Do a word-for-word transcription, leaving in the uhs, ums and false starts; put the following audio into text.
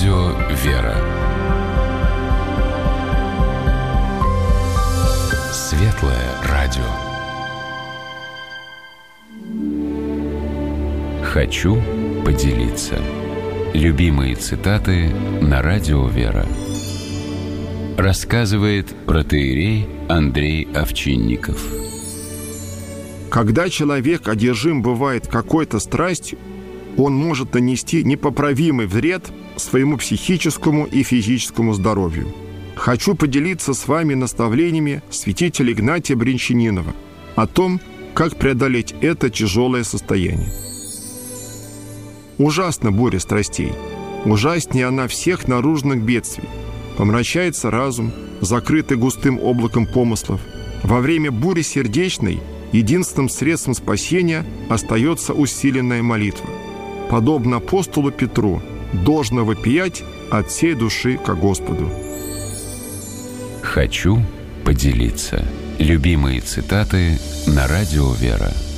Радио «Вера». Светлое радио. Хочу поделиться. Любимые цитаты на Радио «Вера». Рассказывает протоиерей Андрей Овчинников. Когда человек одержим бывает какой-то страстью, он может нанести непоправимый вред своему психическому и физическому здоровью. Хочу поделиться с вами наставлениями святителя Игнатия Брянчанинова о том, как преодолеть это тяжелое состояние. Ужасна буря страстей. Ужаснее она всех наружных бедствий. Помрачается разум, закрытый густым облаком помыслов. Во время бури сердечной единственным средством спасения остается усиленная молитва. Подобно апостолу Петру, должно вопиять от всей души ко Господу. Хочу поделиться. Любимые цитаты на Радио «Вера».